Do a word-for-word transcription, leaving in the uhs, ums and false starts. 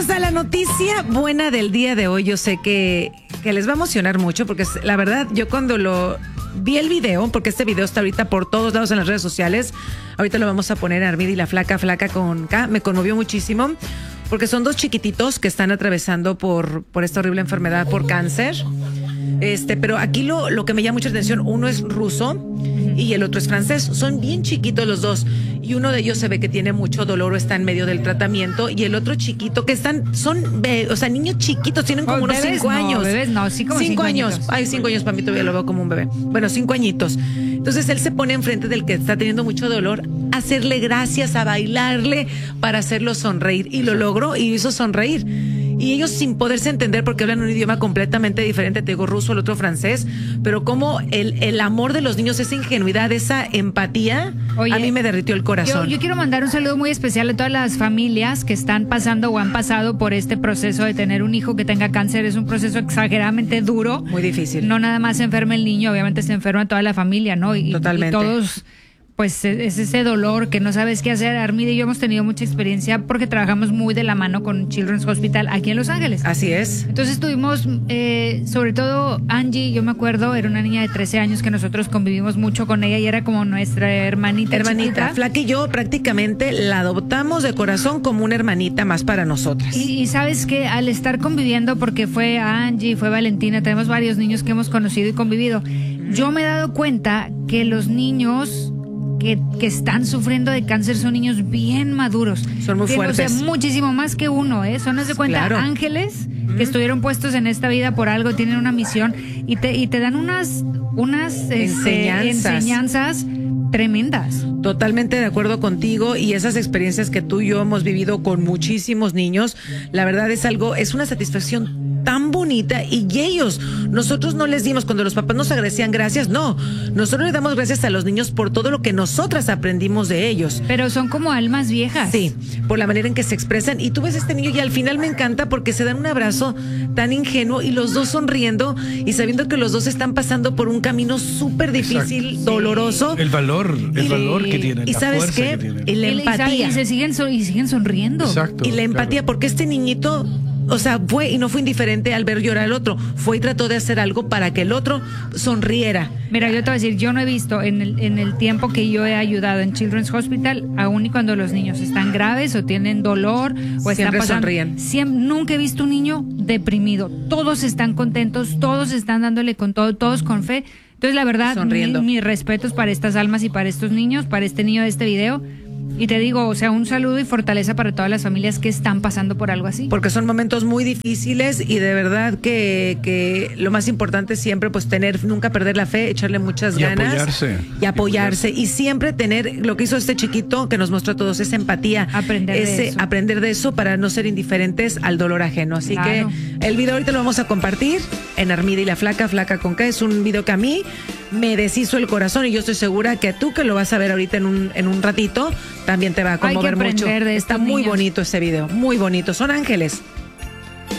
A la noticia buena del día de hoy, yo sé que, que les va a emocionar mucho, porque la verdad, yo cuando lo vi el video, porque este video está ahorita por todos lados en las redes sociales, ahorita lo vamos a poner Armida y la flaca, flaca con K, me conmovió muchísimo, porque son dos chiquititos que están atravesando por, por esta horrible enfermedad, por cáncer. Este, pero aquí lo, lo que me llama mucha atención, uno es ruso y el otro es francés. Son bien chiquitos los dos y uno de ellos se ve que tiene mucho dolor o está en medio del tratamiento, y el otro chiquito que están, son, o sea, niños chiquitos, tienen como oh, unos bebés, cinco no, años. Bebés no, sí como cinco, cinco años. añitos. Ay, cinco años para mí todavía lo veo como un bebé. Bueno, cinco añitos. Entonces él se pone enfrente del que está teniendo mucho dolor, a hacerle gracias, a bailarle para hacerlo sonreír, y lo logró y hizo sonreír. Y ellos sin poderse entender porque hablan un idioma completamente diferente, te digo ruso, el otro francés, pero como el, el amor de los niños, esa ingenuidad, esa empatía, Oye, a mí me derritió el corazón. Yo, yo quiero mandar un saludo muy especial a todas las familias que están pasando o han pasado por este proceso de tener un hijo que tenga cáncer. Es un proceso exageradamente duro. Muy difícil. No nada más se enferma el niño, obviamente se enferma toda la familia, ¿no? Y, Totalmente. Y todos... pues es ese dolor que no sabes qué hacer. Armida y yo hemos tenido mucha experiencia porque trabajamos muy de la mano con Children's Hospital aquí en Los Ángeles. Así es. Entonces tuvimos, eh, sobre todo Angie, yo me acuerdo, era una niña de trece años que nosotros convivimos mucho con ella y era como nuestra hermanita. Hermanita, chiquita. Flaca y yo prácticamente la adoptamos de corazón como una hermanita más para nosotras. Y, y sabes que al estar conviviendo, porque fue Angie, fue Valentina, tenemos varios niños que hemos conocido y convivido, mm. yo me he dado cuenta que los niños... Que, que están sufriendo de cáncer son niños bien maduros. Son muy fuertes. O sea, muchísimo más que uno, ¿eh? Son, haz de cuenta, claro. ángeles mm. que estuvieron puestos en esta vida por algo, tienen una misión y te, y te dan unas, unas enseñanzas. Este, enseñanzas tremendas. Totalmente de acuerdo contigo, y esas experiencias que tú y yo hemos vivido con muchísimos niños, la verdad es algo, es una satisfacción tan bonita, y ellos, nosotros no les dimos, cuando los papás nos agradecían gracias, no, nosotros le damos gracias a los niños por todo lo que nosotras aprendimos de ellos. Pero son como almas viejas. Sí, por la manera en que se expresan, y tú ves a este niño y al final me encanta porque se dan un abrazo tan ingenuo y los dos sonriendo y sabiendo que los dos están pasando por un camino súper difícil, Exacto. doloroso. El valor, el y, valor que tienen, y la sabes fuerza qué, que tienen. y la y, empatía. Y, se siguen, y siguen sonriendo. Exacto. Y la empatía, claro. porque este niñito... O sea, fue y no fue indiferente al ver llorar al otro. Fue y trató de hacer algo para que el otro sonriera. Mira, yo te voy a decir, yo no he visto en el, en el tiempo que yo he ayudado en Children's Hospital, aún y cuando los niños están graves o tienen dolor o siempre están pasando, sonríen. Siempre, nunca he visto un niño deprimido. Todos están contentos, todos están dándole con todo, todos con fe. Entonces, la verdad, mi, mis respetos para estas almas y para estos niños, para este niño de este video. Y te digo, o sea, un saludo y fortaleza para todas las familias que están pasando por algo así. Porque son momentos muy difíciles, y de verdad que, que lo más importante es siempre pues tener, nunca perder la fe, echarle muchas y ganas. Apoyarse, y apoyarse. Y siempre tener lo que hizo este chiquito que nos mostró a todos, esa empatía. Aprender ese, de eso. Aprender de eso para no ser indiferentes al dolor ajeno. Así claro. que el video ahorita lo vamos a compartir en Armida y la flaca, flaca con K. Es un video que a mí me deshizo el corazón, y yo estoy segura que tú que lo vas a ver ahorita en un, en un ratito, también te va a conmover mucho. De Está muy niños. bonito ese video, muy bonito. Son ángeles.